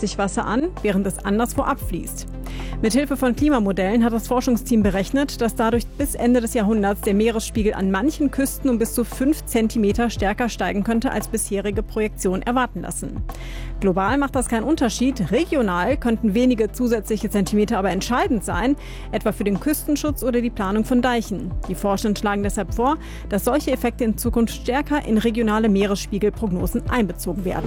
sich Wasser an, während es anderswo abfließt. Mithilfe von Klimamodellen hat das Forschungsteam berechnet, dass dadurch bis Ende des Jahrhunderts der Meeresspiegel an manchen Küsten um bis zu 5 Zentimeter stärker steigen könnte, als bisherige Projektionen erwarten lassen. Global macht das keinen Unterschied. Regional könnten wenige zusätzliche Zentimeter aber entscheidend sein, etwa für den Küstenschutz oder die Planung von Deichen. Die Forschenden schlagen deshalb vor, dass solche Effekte in Zukunft stärker in regionale Meeresspiegelprognosen einbezogen werden.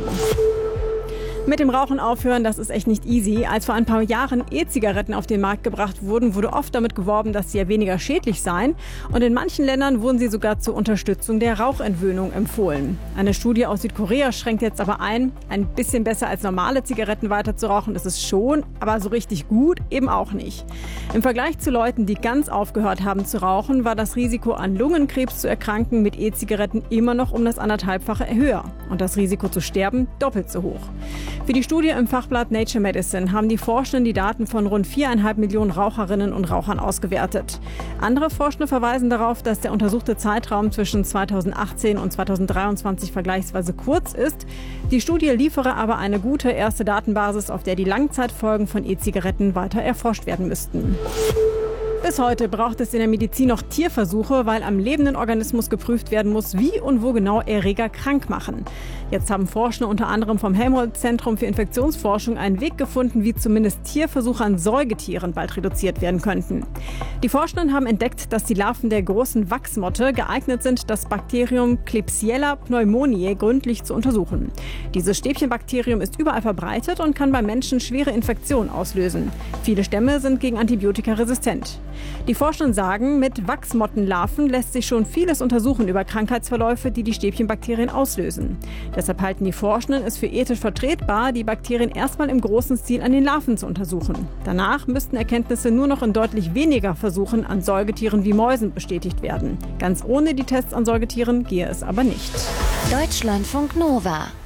Mit dem Rauchen aufhören, das ist echt nicht easy. Als vor ein paar Jahren E-Zigaretten auf den Markt gebracht wurden, wurde oft damit geworben, dass sie ja weniger schädlich seien. Und in manchen Ländern wurden sie sogar zur Unterstützung der Rauchentwöhnung empfohlen. Eine Studie aus Südkorea schränkt jetzt aber ein bisschen besser als normale Zigaretten weiter zu rauchen ist es schon, aber so richtig gut eben auch nicht. Im Vergleich zu Leuten, die ganz aufgehört haben zu rauchen, war das Risiko, an Lungenkrebs zu erkranken, mit E-Zigaretten immer noch um das 1,5-fache höher. Und das Risiko zu sterben doppelt so hoch. Für die Studie im Fachblatt Nature Medicine haben die Forschenden die Daten von rund 4,5 Millionen Raucherinnen und Rauchern ausgewertet. Andere Forschende verweisen darauf, dass der untersuchte Zeitraum zwischen 2018 und 2023 vergleichsweise kurz ist. Die Studie liefere aber eine gute erste Datenbasis, auf der die Langzeitfolgen von E-Zigaretten weiter erforscht werden müssten. Bis heute braucht es in der Medizin noch Tierversuche, weil am lebenden Organismus geprüft werden muss, wie und wo genau Erreger krank machen. Jetzt haben Forschende unter anderem vom Helmholtz-Zentrum für Infektionsforschung einen Weg gefunden, wie zumindest Tierversuche an Säugetieren bald reduziert werden könnten. Die Forschenden haben entdeckt, dass die Larven der großen Wachsmotte geeignet sind, das Bakterium Klebsiella pneumoniae gründlich zu untersuchen. Dieses Stäbchenbakterium ist überall verbreitet und kann bei Menschen schwere Infektionen auslösen. Viele Stämme sind gegen Antibiotika resistent. Die Forschenden sagen, mit Wachsmottenlarven lässt sich schon vieles untersuchen über Krankheitsverläufe, die die Stäbchenbakterien auslösen. Deshalb halten die Forschenden es für ethisch vertretbar, die Bakterien erstmal im großen Stil an den Larven zu untersuchen. Danach müssten Erkenntnisse nur noch in deutlich weniger Versuchen an Säugetieren wie Mäusen bestätigt werden. Ganz ohne die Tests an Säugetieren gehe es aber nicht. Deutschlandfunk Nova